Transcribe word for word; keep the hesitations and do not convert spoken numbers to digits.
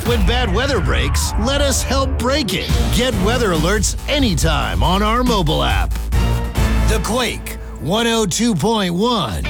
When bad weather breaks, let us help break it. Get weather alerts anytime on our mobile app. The Quake one oh two point one.